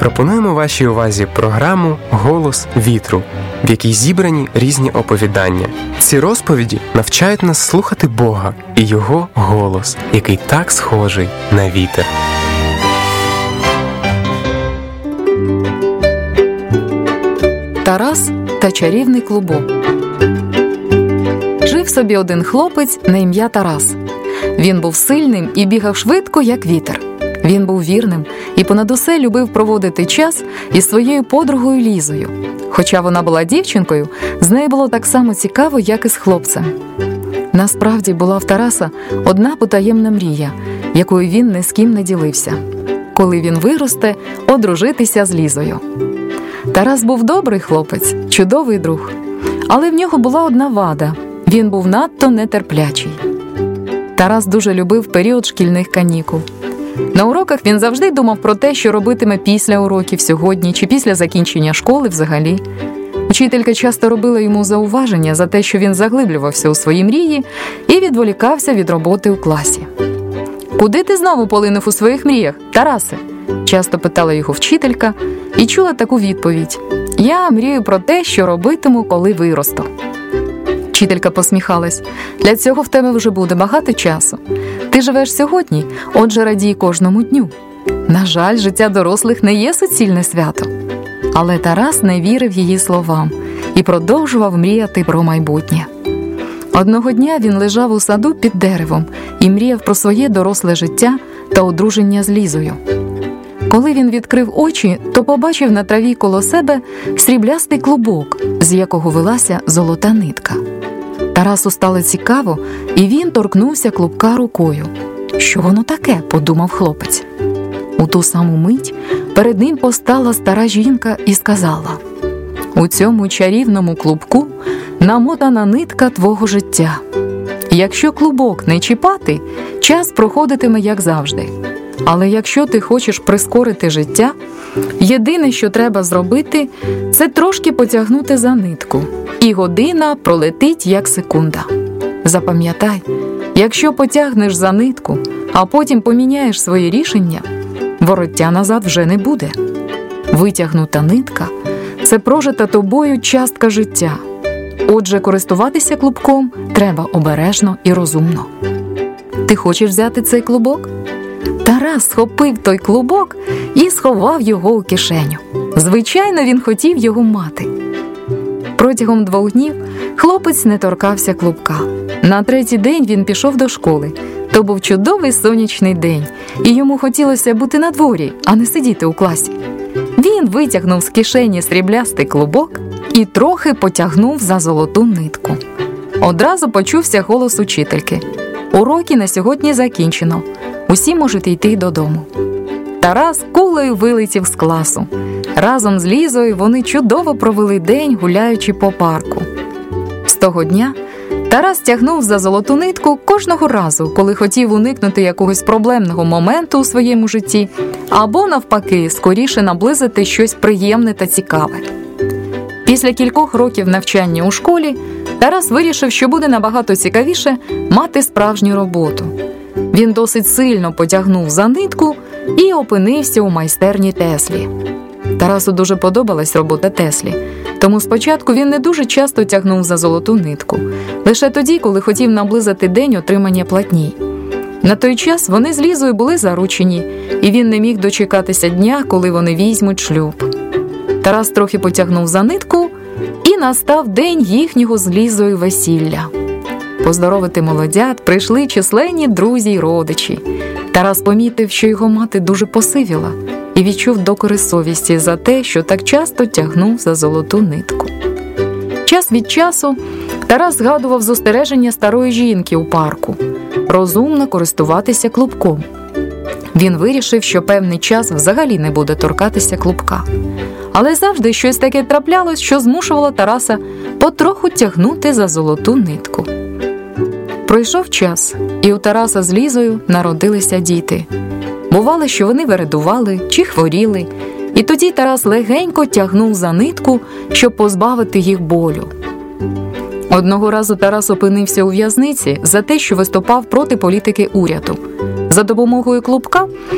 Пропонуємо вашій увазі програму «Голос вітру», в якій зібрані різні оповідання. Ці розповіді навчають нас слухати Бога і Його голос, який так схожий на вітер. Тарас та чарівний клубок. Жив собі один хлопець на ім'я Тарас. Він був сильним і бігав швидко, як вітер. Він був вірним і понад усе любив проводити час із своєю подругою Лізою. Хоча вона була дівчинкою, з нею було так само цікаво, як і з хлопцем. Насправді була в Тараса одна потаємна мрія, якою він ні з ким не ділився. Коли він виросте, одружитися з Лізою. Тарас був добрий хлопець, чудовий друг. Але в нього була одна вада – він був надто нетерплячий. Тарас дуже любив період шкільних канікул. На уроках він завжди думав про те, що робитиме після уроків сьогодні чи після закінчення школи взагалі. Учителька часто робила йому зауваження за те, що він заглиблювався у свої мрії і відволікався від роботи у класі. «Куди ти знову полинув у своїх мріях, Тарасе?» – часто питала його вчителька і чула таку відповідь: «Я мрію про те, що робитиму, коли виросту». Вчителька посміхалась: «Для цього в тебе вже буде багато часу. Ти живеш сьогодні, отже радій кожному дню». На жаль, життя дорослих не є суцільне свято. Але Тарас не вірив її словам і продовжував мріяти про майбутнє. Одного дня він лежав у саду під деревом і мріяв про своє доросле життя та одруження з Лізою. Коли він відкрив очі, то побачив на траві коло себе сріблястий клубок, з якого вилася золота нитка. Тарасу стало цікаво, і він торкнувся клубка рукою. «Що воно таке?» – подумав хлопець. У ту саму мить перед ним постала стара жінка і сказала: «У цьому чарівному клубку намотана нитка твого життя. Якщо клубок не чіпати, час проходитиме як завжди. Але якщо ти хочеш прискорити життя, єдине, що треба зробити, це трошки потягнути за нитку, і година пролетить як секунда. Запам'ятай, якщо потягнеш за нитку, а потім поміняєш своє рішення, вороття назад вже не буде. Витягнута нитка – це прожита тобою частка життя. Отже, користуватися клубком треба обережно і розумно. Ти хочеш взяти цей клубок?» Тарас схопив той клубок і сховав його у кишеню. Звичайно, він хотів його мати. Протягом 2 днів хлопець не торкався клубка. На 3-й день він пішов до школи. То був чудовий сонячний день, і йому хотілося бути на дворі, а не сидіти у класі. Він витягнув з кишені сріблястий клубок і трохи потягнув за золоту нитку. Одразу почувся голос учительки: «Уроки на сьогодні закінчено. Усі можете йти додому». Тарас кулею вилетів з класу. Разом з Лізою вони чудово провели день, гуляючи по парку. З того дня Тарас тягнув за золоту нитку кожного разу, коли хотів уникнути якогось проблемного моменту у своєму житті, або, навпаки, скоріше наблизити щось приємне та цікаве. Після кількох років навчання у школі Тарас вирішив, що буде набагато цікавіше мати справжню роботу. Він досить сильно потягнув за нитку і опинився у майстерні Теслі. Тарасу дуже подобалась робота Теслі, тому спочатку він не дуже часто тягнув за золоту нитку, лише тоді, коли хотів наблизити день отримання платні. На той час вони з Лізою були заручені, і він не міг дочекатися дня, коли вони візьмуть шлюб. Тарас трохи потягнув за нитку, і настав день їхнього з Лізою весілля. Поздоровити молодят прийшли численні друзі й родичі. Тарас помітив, що його мати дуже посивіла, і відчув докори совісті за те, що так часто тягнув за золоту нитку. Час від часу Тарас згадував застереження старої жінки у парку – розумно користуватися клубком. Він вирішив, що певний час взагалі не буде торкатися клубка. Але завжди щось таке траплялось, що змушувало Тараса потроху тягнути за золоту нитку. Пройшов час, і у Тараса з Лізою народилися діти. Бувало, що вони вередували чи хворіли, і тоді Тарас легенько тягнув за нитку, щоб позбавити їх болю. Одного разу Тарас опинився у в'язниці за те, що виступав проти політики уряду. За допомогою клубка